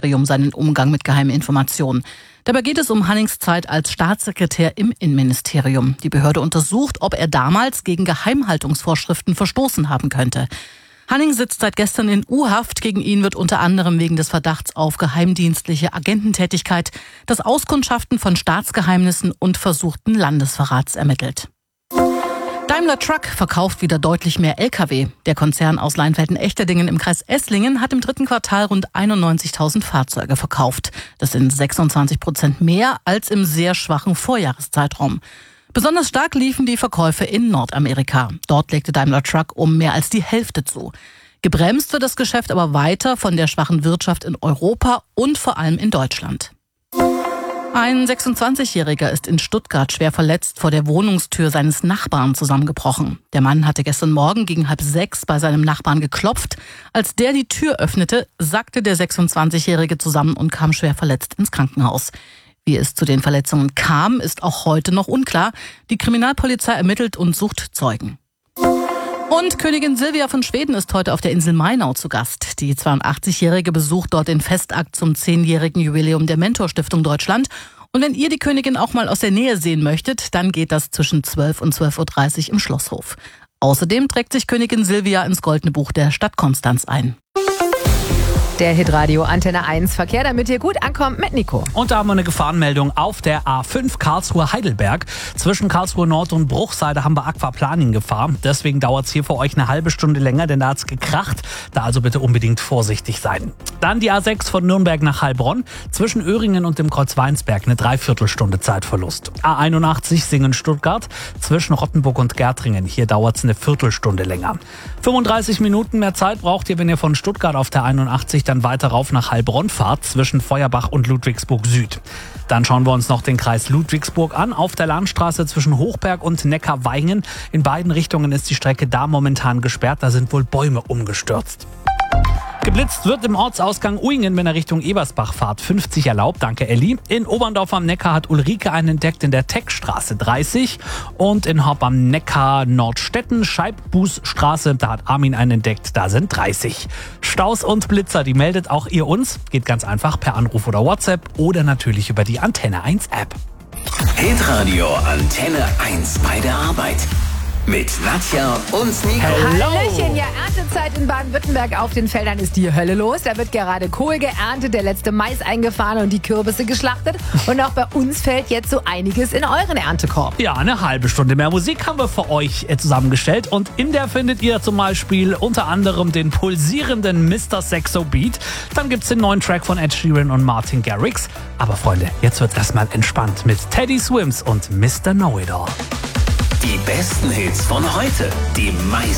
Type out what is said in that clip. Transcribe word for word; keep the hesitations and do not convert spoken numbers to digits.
Innenministerium seinen Umgang mit geheimen Informationen. Dabei geht es um Hannings Zeit als Staatssekretär im Innenministerium. Die Behörde untersucht, ob er damals gegen Geheimhaltungsvorschriften verstoßen haben könnte. Hanning sitzt seit gestern in U-Haft. Gegen ihn wird unter anderem wegen des Verdachts auf geheimdienstliche Agententätigkeit, das Auskundschaften von Staatsgeheimnissen und versuchten Landesverrats ermittelt. Daimler Truck verkauft wieder deutlich mehr L K W. Der Konzern aus Leinfelden-Echterdingen im Kreis Esslingen hat im dritten Quartal rund einundneunzigtausend Fahrzeuge verkauft. Das sind sechsundzwanzig Prozent mehr als im sehr schwachen Vorjahreszeitraum. Besonders stark liefen die Verkäufe in Nordamerika. Dort legte Daimler Truck um mehr als die Hälfte zu. Gebremst wird das Geschäft aber weiter von der schwachen Wirtschaft in Europa und vor allem in Deutschland. Ein sechsundzwanzigjähriger ist in Stuttgart schwer verletzt vor der Wohnungstür seines Nachbarn zusammengebrochen. Der Mann hatte gestern Morgen gegen halb sechs bei seinem Nachbarn geklopft. Als der die Tür öffnete, sackte der sechsundzwanzigjährige zusammen und kam schwer verletzt ins Krankenhaus. Wie es zu den Verletzungen kam, ist auch heute noch unklar. Die Kriminalpolizei ermittelt und sucht Zeugen. Und Königin Silvia von Schweden ist heute auf der Insel Mainau zu Gast. Die zweiundachtzigjährige besucht dort den Festakt zum zehnjährigen Jubiläum der Mentor-Stiftung Deutschland. Und wenn ihr die Königin auch mal aus der Nähe sehen möchtet, dann geht das zwischen zwölf und zwölf Uhr dreißig im Schlosshof. Außerdem trägt sich Königin Silvia ins Goldene Buch der Stadt Konstanz ein. Der Hitradio Antenne eins Verkehr, damit ihr gut ankommt mit Nico. Und da haben wir eine Gefahrenmeldung auf der A fünf Karlsruhe-Heidelberg. Zwischen Karlsruhe Nord und Bruchsal, da haben wir Aquaplaning-Gefahr. Deswegen dauert es hier für euch eine halbe Stunde länger, denn da hat es gekracht. Da also bitte unbedingt vorsichtig sein. Dann die A sechs von Nürnberg nach Heilbronn. Zwischen Öhringen und dem Kreuz Weinsberg eine Dreiviertelstunde Zeitverlust. A einundachtzig Singen-Stuttgart. Zwischen Rottenburg und Gärtringen. Hier dauert es eine Viertelstunde länger. fünfunddreißig Minuten mehr Zeit braucht ihr, wenn ihr von Stuttgart auf der einundachtzig dann weiter rauf nach Heilbronn fahrt, zwischen Feuerbach und Ludwigsburg Süd. Dann schauen wir uns noch den Kreis Ludwigsburg an. Auf der Landstraße zwischen Hochberg und Neckarweingen. In beiden Richtungen ist die Strecke da momentan gesperrt. Da sind wohl Bäume umgestürzt. Geblitzt wird im Ortsausgang Uingen, wenn er Richtung Ebersbach fahrt. fünfzig erlaubt, danke Elli. In Oberndorf am Neckar hat Ulrike einen entdeckt in der Techstraße dreißig. Und in Horb am Neckar Nordstetten, Scheibbußstraße, da hat Armin einen entdeckt, da sind dreißig. Staus und Blitzer, die meldet auch ihr uns. Geht ganz einfach per Anruf oder WhatsApp oder natürlich über die Antenne eins App. Hitradio Antenne eins bei der Arbeit. Mit Nadja und Nico. Hallöchen, ja, Erntezeit in Baden-Württemberg. Auf den Feldern ist die Hölle los. Da wird gerade Kohl geerntet, der letzte Mais eingefahren und die Kürbisse geschlachtet. Und auch bei uns fällt jetzt so einiges in euren Erntekorb. Ja, eine halbe Stunde mehr Musik haben wir für euch äh, zusammengestellt. Und in der findet ihr zum Beispiel unter anderem den pulsierenden Mister Sexo Beat. Dann gibt's den neuen Track von Ed Sheeran und Martin Garrix. Aber Freunde, jetzt wird's erstmal entspannt mit Teddy Swims und Mister Know-It-All. Die besten Hits von heute. Die meisten